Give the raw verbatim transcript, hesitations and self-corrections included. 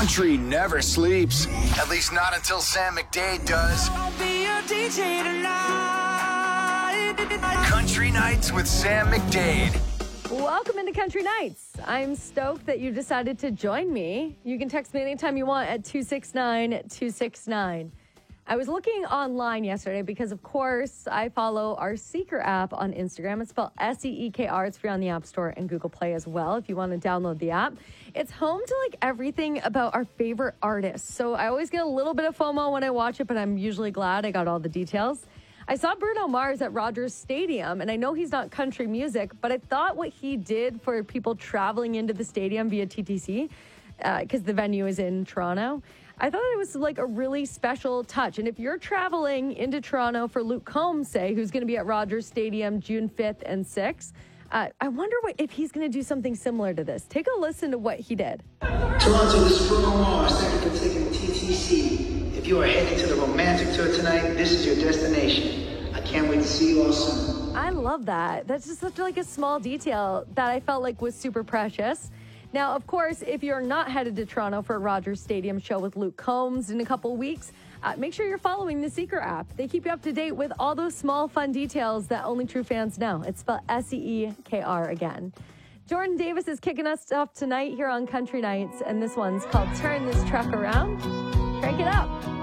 Country never sleeps. At least not until Sam McDade does. I'll be your D J tonight. Country Nights with Sam McDade. Welcome into Country Nights. I'm stoked that you decided to join me. You can text me anytime you want at two six nine, two six nine. I was looking online yesterday because, of course, I follow our Seeker app on Instagram. It's spelled S E E K R. It's free on the App Store and Google Play as well if you want to download the app. It's home to, like, everything about our favorite artists. So I always get a little bit of FOMO when I watch it, but I'm usually glad I got all the details. I saw Bruno Mars at Rogers Stadium, and I know he's not country music, but I thought what he did for people traveling into the stadium via T T C, because uh, the venue is in Toronto, I thought it was like a really special touch. And if you're traveling into Toronto for Luke Combs, say, who's going to be at Rogers Stadium June fifth and sixth, uh, I wonder what, if he's going to do something similar to this. Take a listen to what he did. Toronto, this is Bruno Mars. Thank you for taking T T C. If you are heading to the romantic tour tonight, this is your destination. I can't wait to see you all soon. I love that. That's just such like a small detail that I felt like was super precious. Now, of course, if you're not headed to Toronto for a Rogers Stadium show with Luke Combs in a couple weeks, uh, make sure you're following the Seeker app. They keep you up to date with all those small, fun details that only true fans know. It's spelled S E E K R again. Jordan Davis is kicking us off tonight here on Country Nights, and this one's called Turn This Truck Around. Crank it up.